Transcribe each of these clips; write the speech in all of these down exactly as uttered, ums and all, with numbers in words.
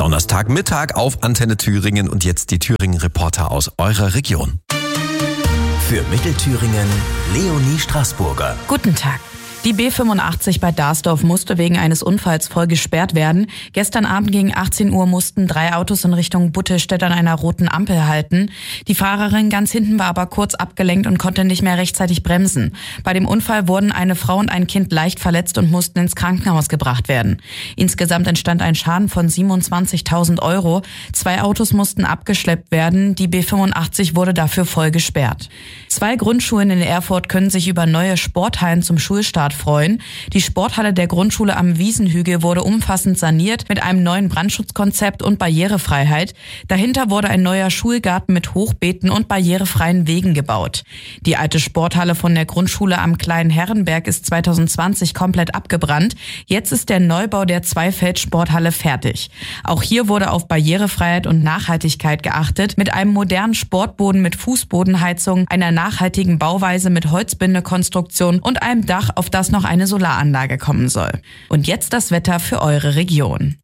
Donnerstagmittag auf Antenne Thüringen und jetzt die Thüringen-Reporter aus eurer Region. Für Mittelthüringen Leonie Straßburger. Guten Tag. Die B fünfundachtzig bei Darsdorf musste wegen eines Unfalls voll gesperrt werden. Gestern Abend gegen achtzehn Uhr mussten drei Autos in Richtung Buttelstedt an einer roten Ampel halten. Die Fahrerin ganz hinten war aber kurz abgelenkt und konnte nicht mehr rechtzeitig bremsen. Bei dem Unfall wurden eine Frau und ein Kind leicht verletzt und mussten ins Krankenhaus gebracht werden. Insgesamt entstand ein Schaden von siebenundzwanzigtausend Euro. Zwei Autos mussten abgeschleppt werden. Die B fünfundachtzig wurde dafür voll gesperrt. Zwei Grundschulen in Erfurt können sich über neue Sporthallen zum Schulstart freuen. Die Sporthalle der Grundschule am Wiesenhügel wurde umfassend saniert mit einem neuen Brandschutzkonzept und Barrierefreiheit. Dahinter wurde ein neuer Schulgarten mit Hochbeeten und barrierefreien Wegen gebaut. Die alte Sporthalle von der Grundschule am Kleinen Herrenberg ist zweitausendzwanzig komplett abgebrannt. Jetzt ist der Neubau der Zweifeld-Sporthalle fertig. Auch hier wurde auf Barrierefreiheit und Nachhaltigkeit geachtet. Mit einem modernen Sportboden mit Fußbodenheizung, einer nachhaltigen Bauweise mit Holzbindekonstruktion und einem Dach, auf das noch eine Solaranlage kommen soll. Und jetzt das Wetter für eure Region.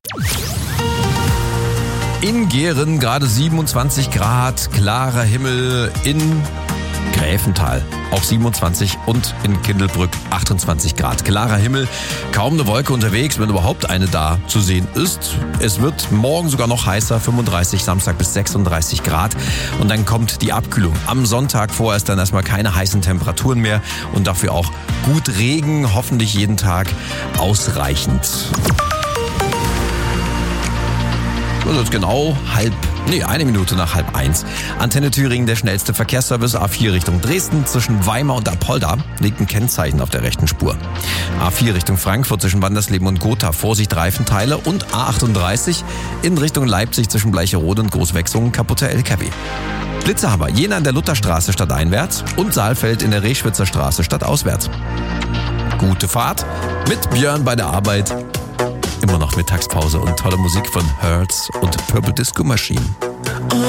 In Gehren gerade siebenundzwanzig Grad, klarer Himmel, in Gräfental auch siebenundzwanzig und in Kindelbrück achtundzwanzig Grad. Klarer Himmel, kaum eine Wolke unterwegs, wenn überhaupt eine da zu sehen ist. Es wird morgen sogar noch heißer, fünfunddreißig, Samstag bis sechsunddreißig Grad. Und dann kommt die Abkühlung. Am Sonntag vorerst dann erstmal keine heißen Temperaturen mehr und dafür auch gut Regen, hoffentlich jeden Tag ausreichend. Das ist jetzt genau halb, nee, eine Minute nach halb eins. Antenne Thüringen, der schnellste Verkehrsservice, A vier Richtung Dresden, zwischen Weimar und Apolda liegt ein Kennzeichen auf der rechten Spur. A vier Richtung Frankfurt zwischen Wandersleben und Gotha, Vorsicht Reifenteile, und A achtunddreißig in Richtung Leipzig zwischen Bleicherode und Großwechsungen, kaputter L K W. Blitzehammer, Jena an der Lutherstraße stadteinwärts und Saalfeld in der Rehschwitzer Straße stadtauswärts. Gute Fahrt mit Björn bei der Arbeit. Immer noch Mittagspause und tolle Musik von Hertz und Purple Disco Machine.